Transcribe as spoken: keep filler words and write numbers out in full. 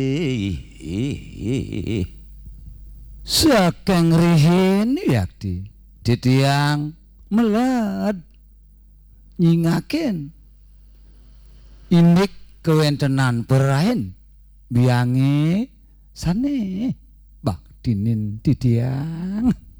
saking rihin yakti ditiang melet nyingaken inik kewentenan perahen biyange sane baktinin ditiang